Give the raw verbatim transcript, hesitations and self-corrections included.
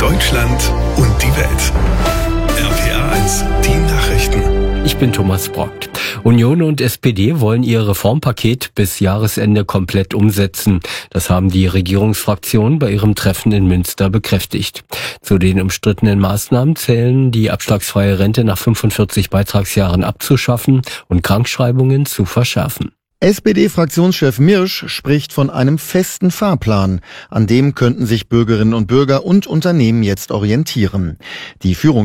Deutschland und die Welt. R P R eins, die Nachrichten. Ich bin Thomas Brock. Union und S P D wollen ihr Reformpaket bis Jahresende komplett umsetzen. Das haben die Regierungsfraktionen bei ihrem Treffen in Münster bekräftigt. Zu den umstrittenen Maßnahmen zählen, die abschlagsfreie Rente nach fünfundvierzig Beitragsjahren abzuschaffen und Krankschreibungen zu verschärfen. S P D-Fraktionschef Mirsch spricht von einem festen Fahrplan. An dem könnten sich Bürgerinnen und Bürger und Unternehmen jetzt orientieren. Die Führung